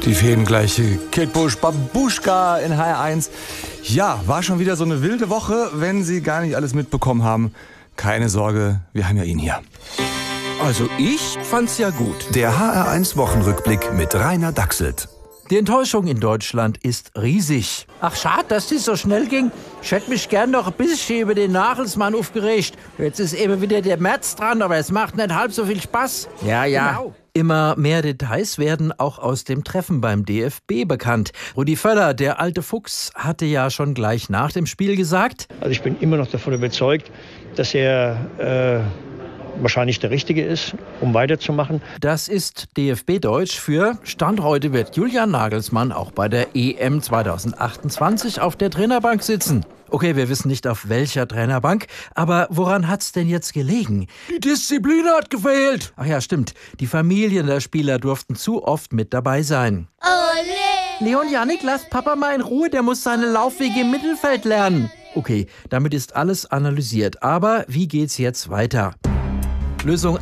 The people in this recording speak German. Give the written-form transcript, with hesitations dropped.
Die fädengleiche Kate Bush, Babuschka in HR1. Ja, war schon wieder so eine wilde Woche. Wenn Sie gar nicht alles mitbekommen haben, keine Sorge, wir haben ja ihn hier. Also ich fand's ja gut. Der HR1-Wochenrückblick mit Rainer Dachselt. Die Enttäuschung in Deutschland ist riesig. Ach, schade, dass das so schnell ging. Ich hätte mich gern noch ein bisschen über den Nagelsmann aufgeregt. Jetzt ist eben wieder der März dran, aber es macht nicht halb so viel Spaß. Ja. Genau. Immer mehr Details werden auch aus dem Treffen beim DFB bekannt. Rudi Völler, der alte Fuchs, hatte ja schon gleich nach dem Spiel gesagt: Also ich bin immer noch davon überzeugt, dass er wahrscheinlich der Richtige ist, um weiterzumachen. Das ist DFB-Deutsch für Stand heute wird Julian Nagelsmann auch bei der EM 2028 auf der Trainerbank sitzen. Okay, wir wissen nicht auf welcher Trainerbank, aber woran hat's denn jetzt gelegen? Die Disziplin hat gefehlt. Ach ja, stimmt. Die Familien der Spieler durften zu oft mit dabei sein. Ole! Leon Jannik, lasst Papa mal in Ruhe, der muss seine Laufwege im Mittelfeld lernen. Okay, damit ist alles analysiert. Aber wie geht's jetzt weiter? Lösung